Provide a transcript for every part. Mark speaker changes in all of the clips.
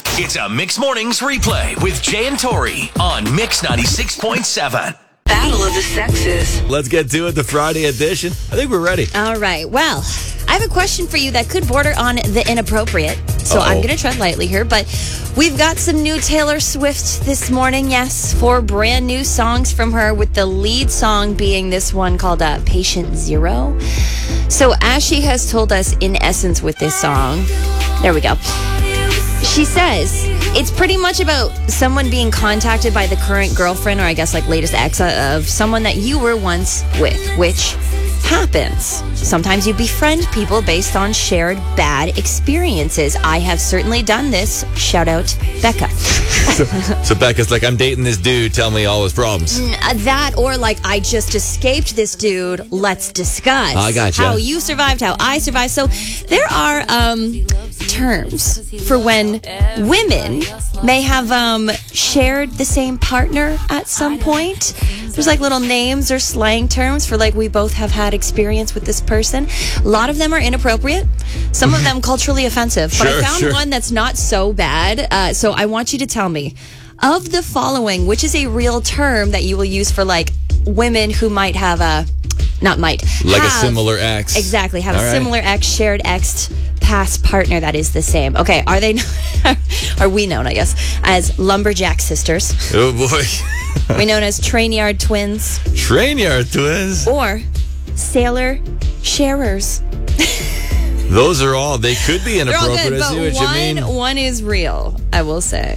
Speaker 1: It's a Mix Mornings replay with Jay and Tori on Mix 96.7.
Speaker 2: Battle of the Sexes.
Speaker 3: Let's get to it, the Friday edition. I think we're ready.
Speaker 4: All right. Well, I have a question for you that could border on the inappropriate. So I'm going to tread lightly here, but we've got some new Taylor Swift this morning. Yes, 4 brand new songs from her, with the lead song being this one called Patient Zero. So as she has told us in essence with this song, there we go. She says it's pretty much about someone being contacted by the current girlfriend, or I guess like latest ex of someone that you were once with, which happens. Sometimes you befriend people based on shared bad experiences. I have certainly done this. Shout out Becca.
Speaker 3: So Becca's like, I'm dating this dude. Tell me all his problems.
Speaker 4: That, or like, I just escaped this dude. Let's discuss
Speaker 3: I gotcha.
Speaker 4: how you survived, how I survived. So there are terms for when women may have shared the same partner at some point. There's like little names or slang terms for like, we both have had experience with this person. A lot of them are inappropriate. Some of them culturally offensive. But I found one that's not so bad. So I want you to tell me, of the following, which is a real term that you will use for like women who might have a, not might.
Speaker 3: Like
Speaker 4: have,
Speaker 3: a similar ex.
Speaker 4: Exactly. Have
Speaker 3: All
Speaker 4: a
Speaker 3: right.
Speaker 4: similar ex, shared ex, past partner that is the same. Okay. Are they, are we known, I guess, as lumberjack sisters?
Speaker 3: Oh boy.
Speaker 4: We known as train yard twins.
Speaker 3: Train yard twins.
Speaker 4: Or sailor sharers.
Speaker 3: Those are all, they could be
Speaker 4: They're all
Speaker 3: inappropriate.
Speaker 4: good,
Speaker 3: I see
Speaker 4: but
Speaker 3: what you mean.
Speaker 4: one is real, I will say.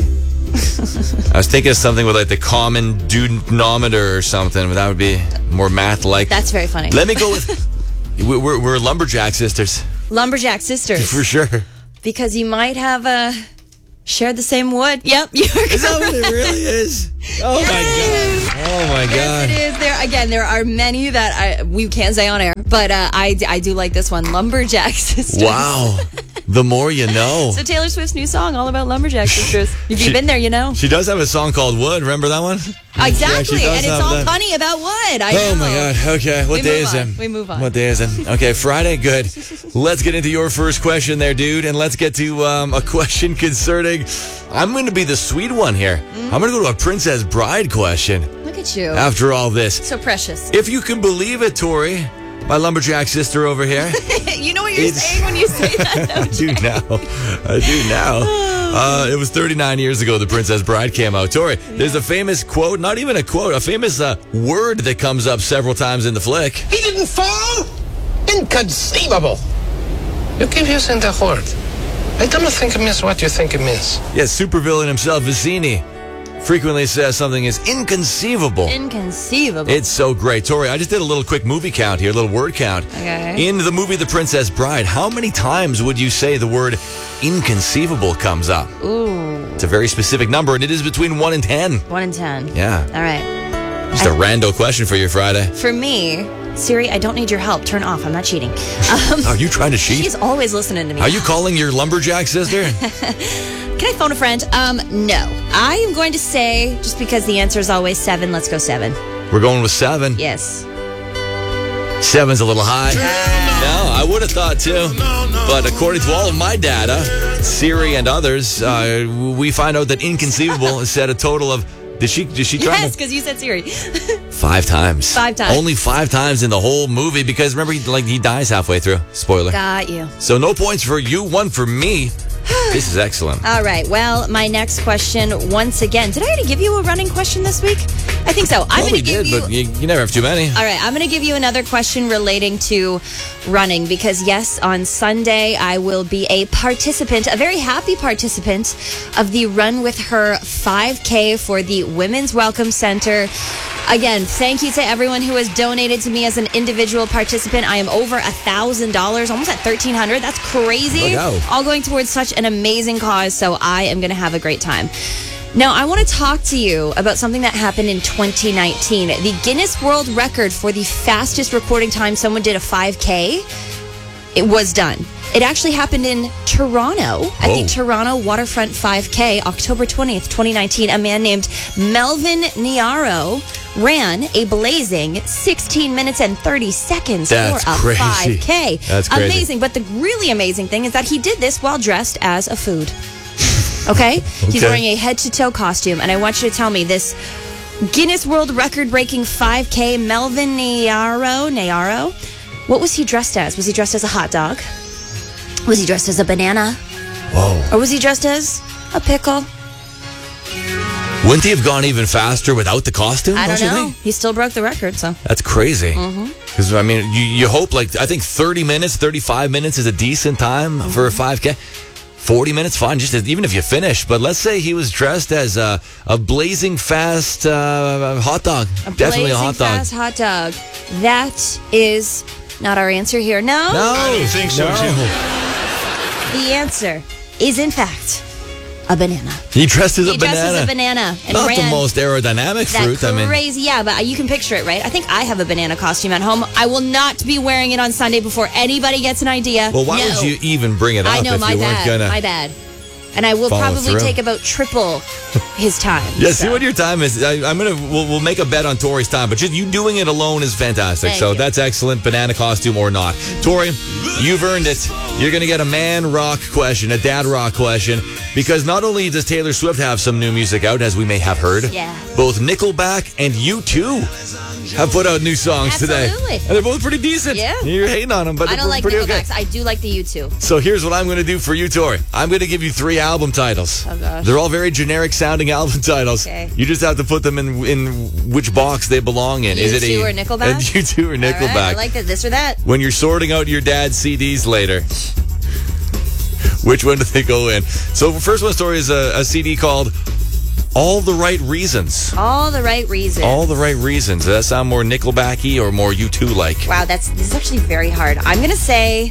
Speaker 3: I was thinking of something with like the common denominator or something, but that would be more math-like.
Speaker 4: That's very funny.
Speaker 3: Let me go with, we're lumberjack sisters.
Speaker 4: Lumberjack sisters.
Speaker 3: For sure.
Speaker 4: Because you might have shared the same wood. Yep, you're
Speaker 3: Is that what it really is? Oh my God. Oh my God.
Speaker 4: Yes, it is. There are many that we can't say on air, but I do like this one, Lumberjack Sisters.
Speaker 3: Wow. The more you know.
Speaker 4: So Taylor Swift's new song, all about Lumberjack Sisters. If you've been there, you know.
Speaker 3: She does have a song called Wood. Remember that one?
Speaker 4: Exactly,
Speaker 3: Yeah,
Speaker 4: and it's all funny about wood. I
Speaker 3: Oh
Speaker 4: know.
Speaker 3: my God. Okay. What day is it?
Speaker 4: We move on.
Speaker 3: What day is it? Okay, Friday. Good. Let's get into your first question there, dude. And let's get to a question concerning, I'm going to be the sweet one here. I'm going to go to a Princess Bride question
Speaker 4: Look at you.
Speaker 3: after all this.
Speaker 4: So precious.
Speaker 3: If you can believe it, Tori, my lumberjack sister over here.
Speaker 4: You know what you're saying when you say that,
Speaker 3: I do now. I do now. It was 39 years ago the Princess Bride came out. Tori, there's a famous quote, not even a quote, a famous word that comes up several times in the flick.
Speaker 5: He didn't fall? Inconceivable. You keep using the word. I don't think it means what you think it means.
Speaker 3: Yes, supervillain himself, Vicini, frequently says something is inconceivable.
Speaker 4: Inconceivable.
Speaker 3: It's so great. Tori, I just did a little quick movie count here, a little word count.
Speaker 4: Okay.
Speaker 3: In the movie The Princess Bride, how many times would you say the word inconceivable comes up?
Speaker 4: Ooh.
Speaker 3: It's a very specific number, and it is between 1 and 10.
Speaker 4: 1 in 10.
Speaker 3: Yeah.
Speaker 4: All right.
Speaker 3: Just a rando question for your Friday.
Speaker 4: For me, Siri, I don't need your help. Turn off. I'm not cheating.
Speaker 3: Are you trying to cheat?
Speaker 4: She's always listening to me.
Speaker 3: Are you calling your lumberjack sister?
Speaker 4: Can I phone a friend? No. I am going to say, just because the answer is always 7, let's go 7.
Speaker 3: We're going with 7.
Speaker 4: Yes.
Speaker 3: 7's a little high. No, I would have thought too. But according to all of my data, Siri and others, we find out that inconceivable is said a total of, did she try
Speaker 4: Yes,
Speaker 3: to?
Speaker 4: because you said Siri.
Speaker 3: 5 times.
Speaker 4: 5 times.
Speaker 3: Only 5 times in the whole movie, because remember, he dies halfway through. Spoiler.
Speaker 4: Got you.
Speaker 3: So no points for you, 1 for me. This is excellent.
Speaker 4: All right. Well, my next question, once again, did I already give you a running question this week? I think so. I'm going
Speaker 3: Probably
Speaker 4: to give
Speaker 3: did,
Speaker 4: you.
Speaker 3: but you never have too many.
Speaker 4: All right, I'm going to give you another question relating to running because, yes, on Sunday I will be a participant, a very happy participant of the Run With Her 5K for the Women's Welcome Center. Again, thank you to everyone who has donated to me as an individual participant. I am over $1,000, almost at $1,300. That's crazy.
Speaker 3: Look out.
Speaker 4: All going towards such an amazing cause, so I am going to have a great time. Now, I want to talk to you about something that happened in 2019. The Guinness World Record for the fastest recording time someone did a 5K, it was done. It actually happened in Toronto at the Toronto Waterfront 5K, October 20th, 2019. A man named Melvin Niaro ran a blazing 16 minutes and 30 seconds
Speaker 3: That's
Speaker 4: for a
Speaker 3: crazy.
Speaker 4: 5K.
Speaker 3: That's crazy.
Speaker 4: Amazing. But the really amazing thing is that he did this while dressed as a food. Okay? He's wearing a head-to-toe costume, and I want you to tell me this Guinness World Record-breaking 5K Melvin Nayaro, what was he dressed as? Was he dressed as a hot dog? Was he dressed as a banana?
Speaker 3: Whoa.
Speaker 4: Or was he dressed as a pickle?
Speaker 3: Wouldn't he have gone even faster without the costume?
Speaker 4: I don't
Speaker 3: you
Speaker 4: know.
Speaker 3: think?
Speaker 4: He still broke the record, so.
Speaker 3: That's crazy. Because, I mean, you hope, like, I think 30 minutes, 35 minutes is a decent time for a 5K. 40 minutes, fine, just even if you finish. But let's say he was dressed as a blazing fast hot dog. Definitely a hot dog.
Speaker 4: Fast hot dog. That is not our answer here. No.
Speaker 3: I
Speaker 5: don't think so, Jim.
Speaker 4: The answer is, in fact, a banana.
Speaker 3: He dressed as a
Speaker 4: He
Speaker 3: banana.
Speaker 4: dressed as a banana and
Speaker 3: Not
Speaker 4: ran
Speaker 3: the most aerodynamic fruit.
Speaker 4: that crazy, yeah, but you can picture it, right? I think I have a banana costume at home. I will not be wearing it on Sunday before anybody gets an idea.
Speaker 3: Well, why
Speaker 4: No.
Speaker 3: would you even bring it up
Speaker 4: I know,
Speaker 3: if
Speaker 4: my
Speaker 3: you weren't
Speaker 4: bad,
Speaker 3: gonna?
Speaker 4: my bad. And I will
Speaker 3: follow
Speaker 4: probably
Speaker 3: through?
Speaker 4: take about triple his time.
Speaker 3: Yeah,
Speaker 4: so.
Speaker 3: see what your time is. We'll make a bet on Tori's time, but just you doing it alone is fantastic.
Speaker 4: Thank
Speaker 3: so
Speaker 4: you.
Speaker 3: that's excellent, banana costume or not. Tori, you've earned it. You're going to get a man rock question, a dad rock question, because not only does Taylor Swift have some new music out, as we may have heard,
Speaker 4: Yeah.
Speaker 3: both Nickelback and U2 have put out new songs today.
Speaker 4: Absolutely.
Speaker 3: And they're both pretty decent.
Speaker 4: Yeah.
Speaker 3: You're hating on them, but
Speaker 4: I don't
Speaker 3: they're
Speaker 4: like
Speaker 3: pretty
Speaker 4: Nickelbacks.
Speaker 3: okay.
Speaker 4: I do like the U2.
Speaker 3: So here's what I'm going to do for you, Tori. I'm going to give you 3 album titles.
Speaker 4: Oh, gosh.
Speaker 3: They're all very generic sounding album titles.
Speaker 4: Okay.
Speaker 3: You just have to put them in which box they belong in. Is it
Speaker 4: U2 or Nickelback?
Speaker 3: U2 or Nickelback?
Speaker 4: All right, I like this or that.
Speaker 3: When you're sorting out your dad's CDs later, which one do they go in? So first one story is a CD called All the Right Reasons.
Speaker 4: All the right reasons.
Speaker 3: All the Right Reasons. Does that sound more Nickelback-y or more U2 like?
Speaker 4: Wow, this is actually very hard. I'm going to say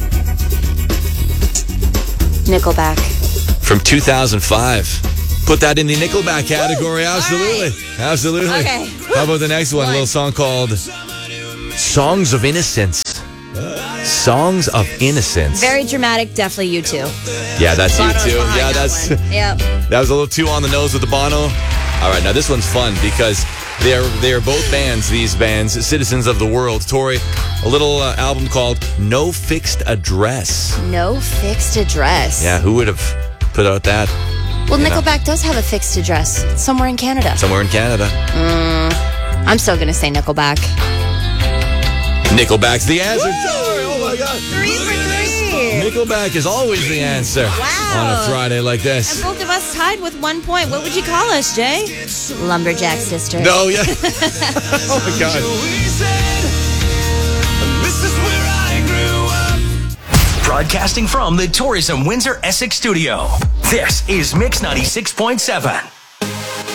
Speaker 4: Nickelback.
Speaker 3: From 2005. Put that in the Nickelback category. Absolutely.
Speaker 4: Right.
Speaker 3: Absolutely.
Speaker 4: Okay.
Speaker 3: How about the next one? A little song called Songs of Innocence. Songs of Innocence.
Speaker 4: Very dramatic, definitely U2.
Speaker 3: Yeah, that's you
Speaker 4: Bono's
Speaker 3: too.
Speaker 4: behind
Speaker 3: Yeah,
Speaker 4: that one. Yep.
Speaker 3: that was a little too on the nose with the Bono. All right, now this one's fun because they are both bands, these bands, citizens of the world. Tori, a little album called No Fixed Address.
Speaker 4: No fixed address.
Speaker 3: Yeah, who would have put out that?
Speaker 4: Well,
Speaker 3: You know.
Speaker 4: Nickelback does have a fixed address. It's somewhere in Canada.
Speaker 3: Somewhere in Canada.
Speaker 4: I'm still going to say Nickelback.
Speaker 3: Nickelback's the answer. Tori, oh my God.
Speaker 4: 3 for 3.
Speaker 3: Nickelback is always the answer
Speaker 4: Wow.
Speaker 3: on a Friday like
Speaker 4: And
Speaker 3: this.
Speaker 4: both of us tied with 1 point. What would you call us, Jay? Lumberjack sisters.
Speaker 3: No, yeah. Oh my God.
Speaker 1: Broadcasting from the Tourism Windsor Essex studio. This is Mix 96.7.